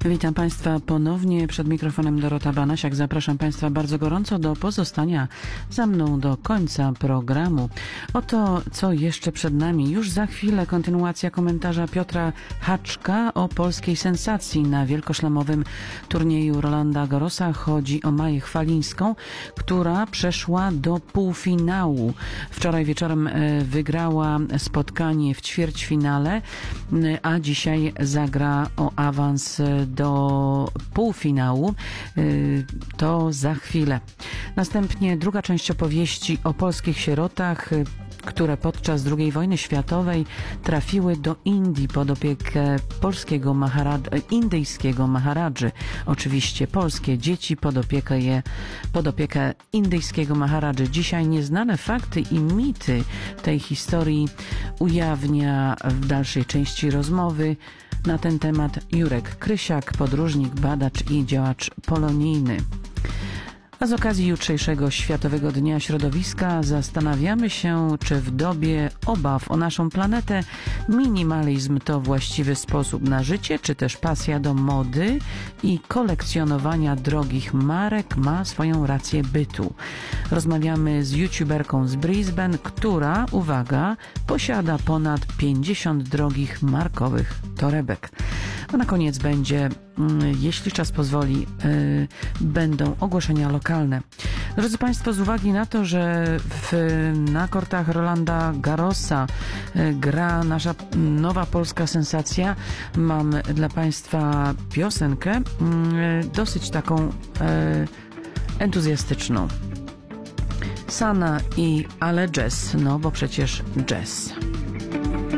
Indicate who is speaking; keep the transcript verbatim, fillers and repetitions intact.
Speaker 1: Witam Państwa ponownie przed mikrofonem Dorota Banasiak. Zapraszam Państwa bardzo gorąco do pozostania za mną do końca programu. Oto, co jeszcze przed nami. Już za chwilę kontynuacja komentarza Piotra Haczka o polskiej sensacji na wielkoszlemowym turnieju Rolanda Garrosa. Chodzi o Maję Chwalińską, która przeszła do półfinału. Wczoraj wieczorem wygrała spotkanie w ćwierćfinale, a dzisiaj zagra o awans do półfinału. To za chwilę. Następnie druga część opowieści o polskich sierotach, które podczas drugiej wojny światowej trafiły do Indii pod opiekę polskiego maharadży, indyjskiego maharadży. Oczywiście polskie dzieci pod opiekę, je, pod opiekę indyjskiego maharadży. Dzisiaj nieznane fakty i mity tej historii ujawnia w dalszej części rozmowy na ten temat Jurek Krysiak, podróżnik, badacz i działacz polonijny. A z okazji jutrzejszego Światowego Dnia Środowiska zastanawiamy się, czy w dobie obaw o naszą planetę minimalizm to właściwy sposób na życie, czy też pasja do mody i kolekcjonowania drogich marek ma swoją rację bytu. Rozmawiamy z youtuberką z Brisbane, która, uwaga, posiada ponad pięćdziesiąt drogich markowych torebek. A na koniec będzie, jeśli czas pozwoli, yy, będą ogłoszenia lokalne. Drodzy Państwo, z uwagi na to, że w, na kortach Rolanda Garrosa yy, gra nasza nowa polska sensacja, mam dla Państwa piosenkę yy, dosyć taką yy, entuzjastyczną. Sana i Ale Jazz, no bo przecież jazz.